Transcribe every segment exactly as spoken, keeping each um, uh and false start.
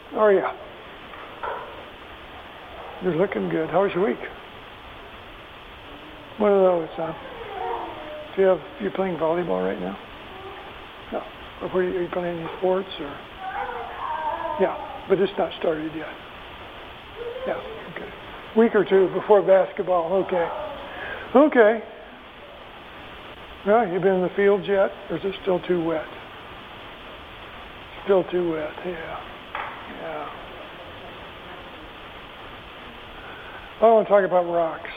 How are you? You're looking good. How was your week? One of those, huh? Do you have, you playing volleyball right now? No. Or are you, are you playing any sports or? Yeah, but it's not started yet. Yeah, okay. Week or two before basketball, okay. Okay. Well, you been in the fields yet, or is it still too wet? Still too wet, yeah. Yeah. I want to talk about rocks.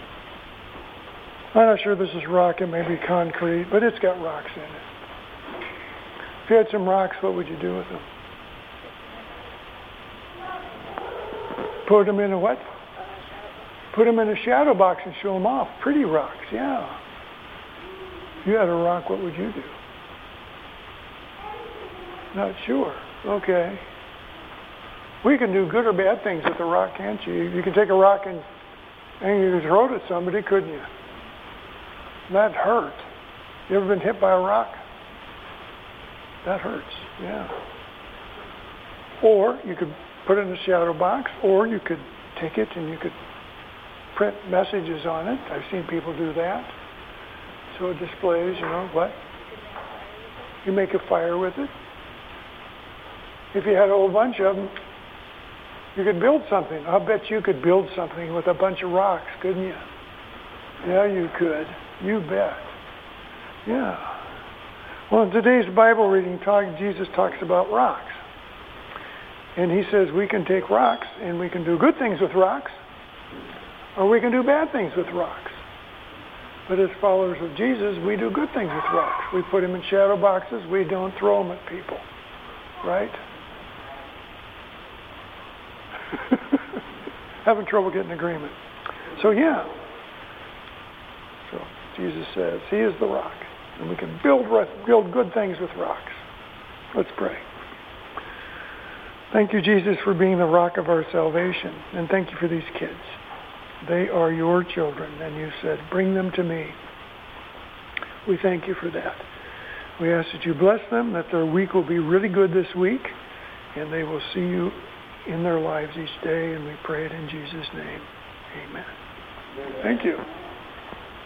I'm not sure this is rock, it may be concrete, but it's got rocks in it. If you had some rocks, what would you do with them? Put them in a what? Put them in a shadow box and show them off. Pretty rocks, yeah. If you had a rock, what would you do? Not sure. Okay. We can do good or bad things with a rock, can't you? You can take a rock and, and you throw it at somebody, couldn't you? That hurt. You ever been hit by a rock? That hurts, yeah. Or you could put it in a shadow box, or you could take it and you could print messages on it. I've seen people do that. So it displays, you know, what? You make a fire with it. If you had a whole bunch of them, you could build something. I'll bet you could build something with a bunch of rocks, couldn't you? Yeah, you could. You bet. Yeah. Well, in today's Bible reading talk, Jesus talks about rocks. And he says we can take rocks and we can do good things with rocks, or we can do bad things with rocks. But as followers of Jesus, we do good things with rocks. We put them in shadow boxes. We don't throw them at people. Right? Having trouble getting agreement. So yeah. So Jesus says he is the rock, and we can build build good things with rocks. Let's pray. Thank you, Jesus, for being the rock of our salvation, and thank you for these kids. They are your children, and you said, bring them to me. We thank you for that. We ask that you bless them, that their week will be really good this week, and they will see you in their lives each day, and we pray it in Jesus' name. Amen. Thank you.